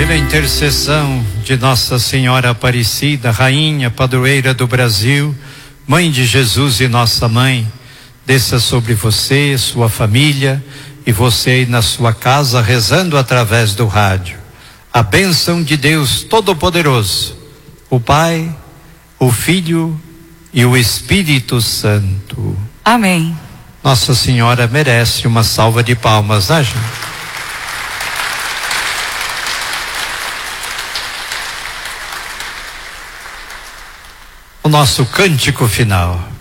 Pela intercessão de Nossa Senhora Aparecida, Rainha, Padroeira do Brasil, Mãe de Jesus e Nossa Mãe, desça sobre você, sua família e você aí na sua casa rezando através do rádio. A bênção de Deus Todo-Poderoso, o Pai, o Filho e o Espírito Santo. Amém. Nossa Senhora merece uma salva de palmas, né, gente? O nosso cântico final.